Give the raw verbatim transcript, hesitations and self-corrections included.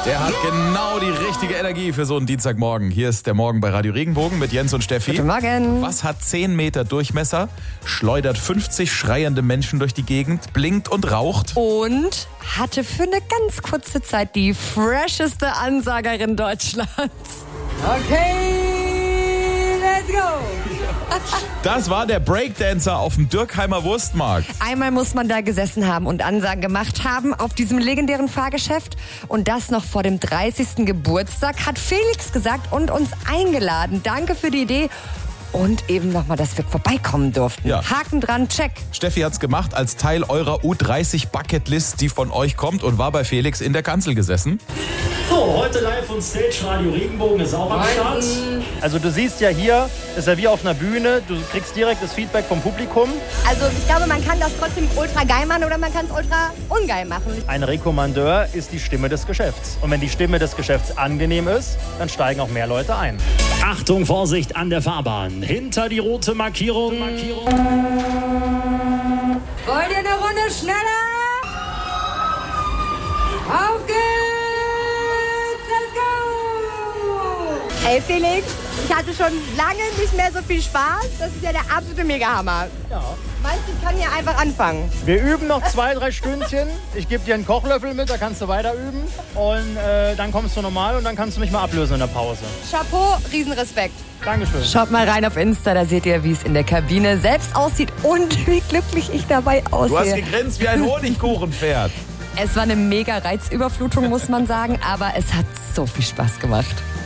Der hat genau die richtige Energie für so einen Dienstagmorgen. Hier ist der Morgen bei Radio Regenbogen mit Jens und Steffi. Guten Morgen. Was hat zehn Meter Durchmesser, schleudert fünfzig schreiende Menschen durch die Gegend, blinkt und raucht? Und hatte für eine ganz kurze Zeit die fresheste Ansagerin Deutschlands. Okay, let's go. Das war der Breakdancer auf dem Dürkheimer Wurstmarkt. Einmal muss man da gesessen haben und Ansagen gemacht haben auf diesem legendären Fahrgeschäft. Und das noch vor dem dreißigsten Geburtstag, hat Felix gesagt und uns eingeladen. Danke für die Idee. Und eben nochmal, dass wir vorbeikommen durften. Ja. Haken dran, check. Steffi hat's gemacht als Teil eurer U dreißig Bucketlist, die von euch kommt, und war bei Felix in der Kanzel gesessen. So, heute live von Stage Radio Regenbogen ist auch am Start. Also du siehst ja hier, ist ja wie auf einer Bühne, du kriegst direkt das Feedback vom Publikum. Also ich glaube, man kann das trotzdem ultra geil machen oder man kann es ultra ungeil machen. Ein Rekommandeur ist die Stimme des Geschäfts. Und wenn die Stimme des Geschäfts angenehm ist, dann steigen auch mehr Leute ein. Achtung, Vorsicht an der Fahrbahn. Hinter die rote Markierung. Markierung. Wollt ihr eine Runde schneller? Auf geht's! Let's go! Ey Felix, ich hatte schon lange nicht mehr so viel Spaß. Das ist ja der absolute Mega-Hammer. Ja. Meinst du, ich kann hier einfach anfangen? Wir üben noch zwei, drei Stündchen. Ich gebe dir einen Kochlöffel mit, da kannst du weiter üben. Und äh, dann kommst du normal und dann kannst du mich mal ablösen in der Pause. Chapeau, Riesenrespekt. Dankeschön. Schaut mal rein auf Insta, da seht ihr, wie es in der Kabine selbst aussieht und wie glücklich ich dabei aussehe. Du hast gegrinst wie ein Honigkuchenpferd. Es war eine mega Reizüberflutung, muss man sagen, aber es hat so viel Spaß gemacht.